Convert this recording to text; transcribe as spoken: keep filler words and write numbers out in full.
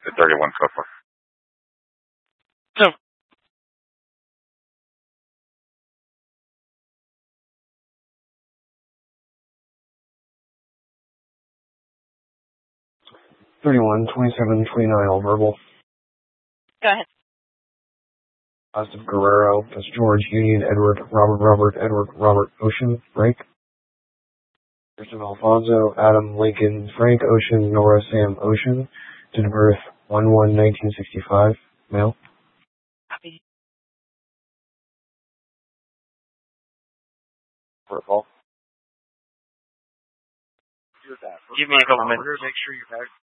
The thirty-one so far. So. thirty-one, twenty-seven, twenty-nine, all verbal. Go ahead. Positive Guerrero, that's George, Union, Edward, Robert, Robert, Edward, Robert, Ocean, Frank. Christopher Alfonso, Adam, Lincoln, Frank, Ocean, Nora, Sam, Ocean. Date of birth, one one nineteen sixty-five, male. Copy. Give me a couple minutes. Make sure you're back.